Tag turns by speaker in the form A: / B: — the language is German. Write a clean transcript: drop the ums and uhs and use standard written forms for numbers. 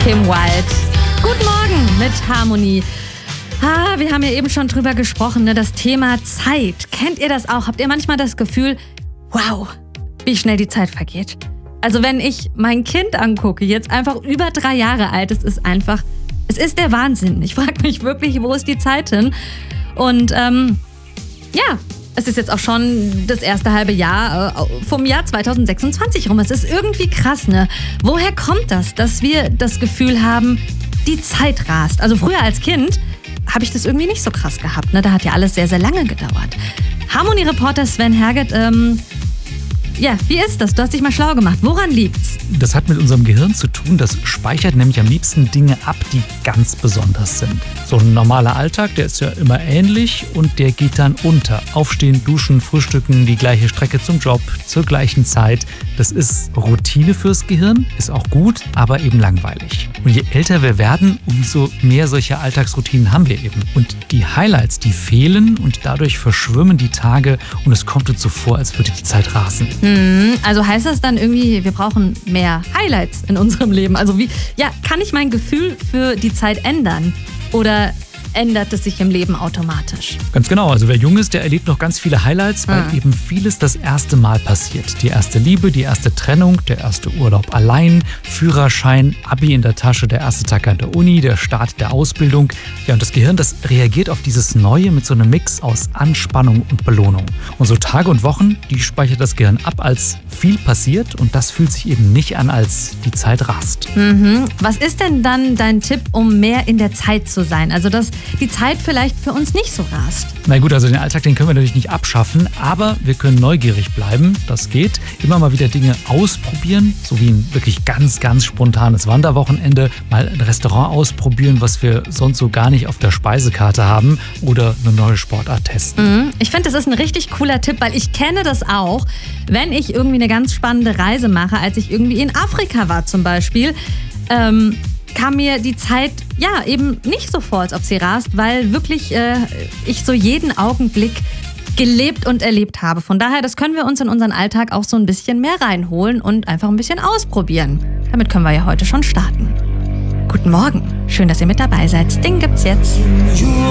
A: Kim Wilde. Guten Morgen mit Harmonie. Wir haben ja eben schon drüber gesprochen, ne? Das Thema Zeit. Kennt ihr das auch? Habt ihr manchmal das Gefühl, wow, wie schnell die Zeit vergeht? Also wenn ich mein Kind angucke, jetzt einfach über 3 Jahre alt, es ist der Wahnsinn. Ich frage mich wirklich, wo ist die Zeit hin? Und es ist jetzt auch schon das erste halbe Jahr vom Jahr 2026 rum. Es ist irgendwie krass, ne? Woher kommt das, dass wir das Gefühl haben, die Zeit rast? Also früher als Kind habe ich das irgendwie nicht so krass gehabt, ne? Da hat ja alles sehr, sehr lange gedauert. Harmonie-Reporter Sven Herget, wie ist das? Du hast dich mal schlau gemacht. Woran liegt's?
B: Das hat mit unserem Gehirn zu tun. Das speichert nämlich am liebsten Dinge ab, die ganz besonders sind. So ein normaler Alltag, der ist ja immer ähnlich und der geht dann unter. Aufstehen, duschen, frühstücken, die gleiche Strecke zum Job, zur gleichen Zeit. Das ist Routine fürs Gehirn, ist auch gut, aber eben langweilig. Und je älter wir werden, umso mehr solche Alltagsroutinen haben wir eben. Und die Highlights, die fehlen und dadurch verschwimmen die Tage und es kommt uns so vor, als würde die Zeit rasen.
A: Also heißt das dann irgendwie, wir brauchen mehr Highlights in unserem Leben? Also kann ich mein Gefühl für die Zeit ändern? Oder ändert es sich im Leben automatisch?
B: Ganz genau, also wer jung ist, der erlebt noch ganz viele Highlights, weil eben vieles das erste Mal passiert. Die erste Liebe, die erste Trennung, der erste Urlaub allein, Führerschein, Abi in der Tasche, der erste Tag an der Uni, der Start der Ausbildung. Ja, und das Gehirn, das reagiert auf dieses Neue mit so einem Mix aus Anspannung und Belohnung. Und so Tage und Wochen, die speichert das Gehirn ab, als viel passiert und das fühlt sich eben nicht an, als die Zeit rast.
A: Was ist denn dann dein Tipp, um mehr in der Zeit zu sein? Also dass die Zeit vielleicht für uns nicht so rast.
B: Na gut, also den Alltag, den können wir natürlich nicht abschaffen, aber wir können neugierig bleiben, das geht. Immer mal wieder Dinge ausprobieren, so wie ein wirklich ganz, ganz spontanes Wanderwochenende, mal ein Restaurant ausprobieren, was wir sonst so gar nicht auf der Speisekarte haben oder eine neue Sportart testen.
A: Ich finde, das ist ein richtig cooler Tipp, weil ich kenne das auch, wenn ich irgendwie eine ganz spannende Reise mache, als ich irgendwie in Afrika war zum Beispiel, kam mir die Zeit eben nicht so vor, als ob sie rast, weil wirklich ich so jeden Augenblick gelebt und erlebt habe. Von daher, das können wir uns in unseren Alltag auch so ein bisschen mehr reinholen und einfach ein bisschen ausprobieren. Damit können wir ja heute schon starten. Guten Morgen, schön, dass ihr mit dabei seid. Ding gibt's jetzt.